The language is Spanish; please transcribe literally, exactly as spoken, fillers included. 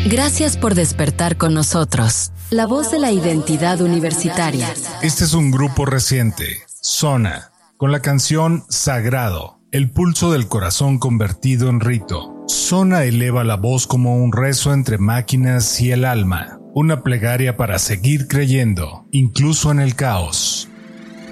Gracias por despertar con nosotros. La voz de la identidad universitaria. Este es un grupo reciente, Sona, con la canción Sagrado, el pulso del corazón convertido en rito. Sona eleva la voz como un rezo entre máquinas y el alma, una plegaria para seguir creyendo, incluso en el caos.